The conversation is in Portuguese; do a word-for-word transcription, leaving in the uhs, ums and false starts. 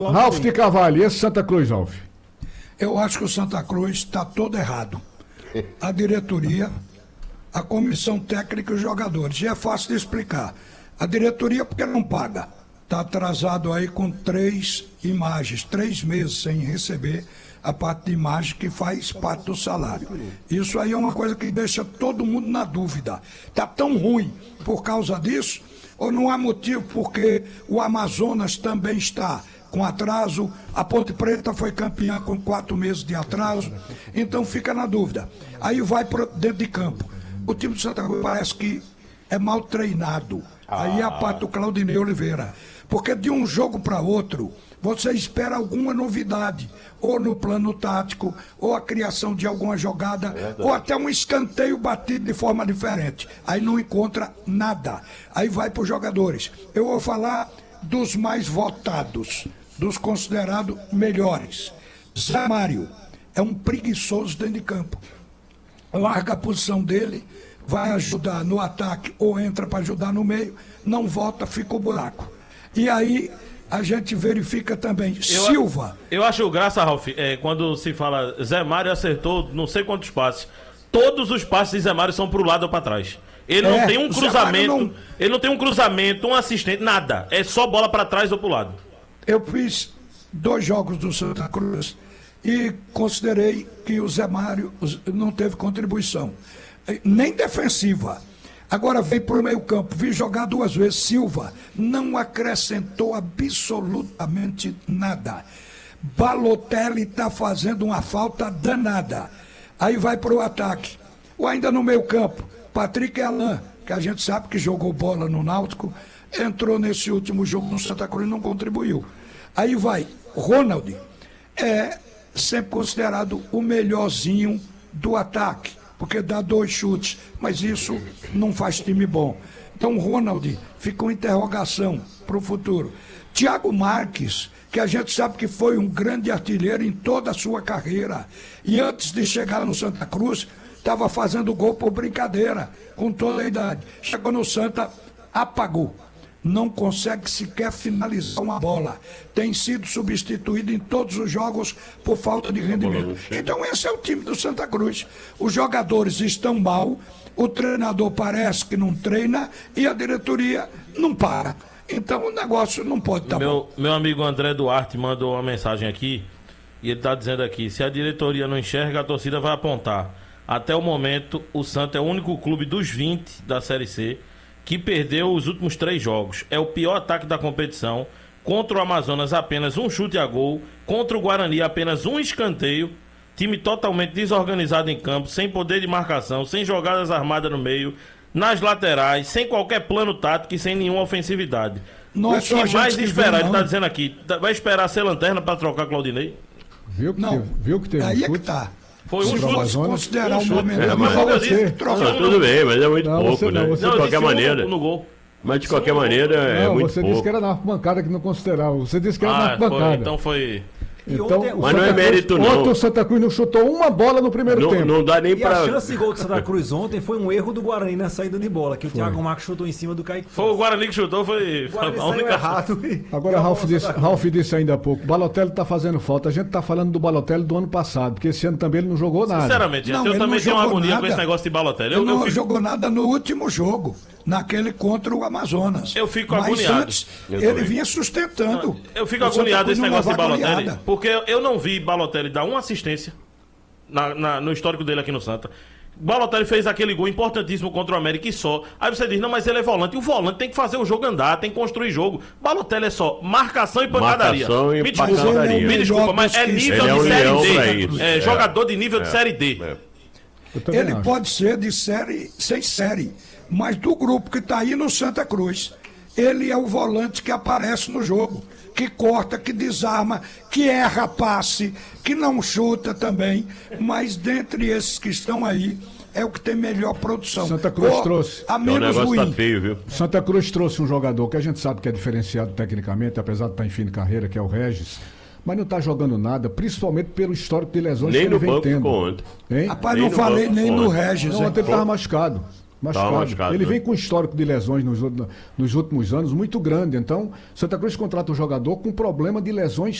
Ralf de Cavalho, esse Santa Cruz, Ralf? Eu acho que o Santa Cruz está todo errado. A diretoria, a comissão técnica e os jogadores. E é fácil de explicar. A diretoria porque não paga. Está atrasado aí com três imagens, três meses sem receber a parte de imagem que faz parte do salário. Isso aí é uma coisa que deixa todo mundo na dúvida. Está tão ruim por causa disso, ou não há motivo porque o Amazonas também está com atraso, a Ponte Preta foi campeã com quatro meses de atraso, então fica na dúvida. Aí vai para dentro de campo. O time do Santa Cruz parece que é mal treinado. Aí é a parte do Claudinei Oliveira. Porque de um jogo para outro, você espera alguma novidade, ou no plano tático, ou a criação de alguma jogada, Verdade. ou até um escanteio batido de forma diferente. Aí não encontra nada. Aí vai para os jogadores. Eu vou falar dos mais votados, dos considerados melhores. Zé Mário é um preguiçoso dentro de campo. Larga a posição dele, vai ajudar no ataque ou entra para ajudar no meio, não volta, fica o buraco. E aí a gente verifica também, eu, Silva. Eu acho graça, Ralf, é, quando se fala Zé Mário acertou não sei quantos passes. Todos os passes de Zé Mário são pro lado ou para trás. Ele é, não tem um cruzamento, não... ele não tem um cruzamento, um assistente, nada. É só bola para trás ou pro lado. Eu fiz dois jogos do Santa Cruz e considerei que o Zé Mário não teve contribuição, nem defensiva. Agora veio para o meio campo, vi jogar duas vezes. Silva não acrescentou absolutamente nada. Balotelli está fazendo uma falta danada. Aí vai para o ataque. Ou ainda no meio campo, Patrick Elan, que a gente sabe que jogou bola no Náutico, entrou nesse último jogo no Santa Cruz e não contribuiu. Aí vai Ronald, é sempre considerado o melhorzinho do ataque, porque dá dois chutes, mas isso não faz time bom. Então, Ronald, fica uma interrogação para o futuro. Thiago Marques, que a gente sabe que foi um grande artilheiro em toda a sua carreira, e antes de chegar no Santa Cruz, estava fazendo gol por brincadeira, com toda a idade. Chegou no Santa, apagou. Não consegue sequer finalizar uma bola. Tem sido substituído em todos os jogos por falta de rendimento. Então esse é o time do Santa Cruz. Os jogadores estão mal, o treinador parece que não treina e a diretoria não para. Então o negócio não pode estar meu, bom. Meu amigo André Duarte mandou uma mensagem aqui e ele está dizendo aqui, se a diretoria não enxerga, a torcida vai apontar. Até o momento, o Santa é o único clube dos vinte da Série C que perdeu os últimos três jogos. É o pior ataque da competição. Contra o Amazonas, apenas um chute a gol. Contra o Guarani, apenas um escanteio. Time totalmente desorganizado em campo, sem poder de marcação, sem jogadas armadas no meio, nas laterais, sem qualquer plano tático e sem nenhuma ofensividade. Nossa, o que mais esperar, ele está dizendo aqui, vai esperar ser lanterna para trocar Claudinei? Viu que não, teve, viu que teve aí um é que tá. Foi um chute. Considerar um momento. É, mas você. Não, tudo bem, mas é muito Não, pouco, você né? não, você- de Não, qualquer eu disse um maneira. no, no gol. Mas de qualquer maneira é Não, muito você pouco. disse que era na arquibancada que não considerava. Você disse que era na Ah, arquibancada. foi, então foi... Então, ontem- o Mas não é Santa Cruz- mérito, não. Ontem o Santa Cruz não chutou uma bola no primeiro Não, tempo. não dá nem E a pra. chance de gol do Santa Cruz ontem foi um erro do Guarani na saída de bola, que o Thiago Marcos chutou em cima do Kaique. Foi o Guarani que chutou, foi O Guarani a saiu única... errado. e- Agora, e a Ralf bola disse, Santa Ralf disse ainda há pouco, Balotelli está fazendo falta. A gente está falando do Balotelli do ano passado, porque esse ano também ele não jogou nada. Sinceramente, gente, Não, eu ele também não tenho uma jogou agonia nada. com esse negócio de Balotelli. Ele Eu, eu, não fico, jogou nada no último jogo, naquele contra o Amazonas. Eu fico Mas agoniado. antes, Eu ele também. vinha sustentando. eu fico O Santa agoniado Cruz esse não negócio de leva Balotelli, goleada. porque eu, eu não vi Balotelli dar uma assistência na, na- no histórico dele aqui no Santa. Balotelli fez aquele gol importantíssimo contra o América e só. Aí você diz, não, mas ele é volante. E o volante tem que fazer o jogo andar, tem que construir jogo. Balotelli é só marcação e pancadaria. Marcação e me desculpa, pancadaria. me desculpa, mas é nível Ele é de um Série leão pra D. isso. É, É. jogador de nível de É. Série D. É. Eu também Ele acho. pode ser de série, sem série, mas do grupo que está aí no Santa Cruz, ele é o volante que aparece no jogo, que corta, que desarma, que erra passe, que não chuta também, mas dentre esses que estão aí, é o que tem melhor produção. Santa Cruz Ou trouxe. A O menos negócio ruim. tá feio, viu? Santa Cruz trouxe um jogador que a gente sabe que é diferenciado tecnicamente, apesar de estar em fim de carreira, que é o Regis, mas não está jogando nada, principalmente pelo histórico de lesões Nem que ele no vem banco tendo. ficou ontem. Hein? Rapaz, Nem não no falei banco nem ontem. no Regis. Não, hein? ontem ele estava machucado. Machucado. machucado, Ele né? vem com um histórico de lesões nos, nos últimos anos muito grande. Então, Santa Cruz contrata um jogador com problema de lesões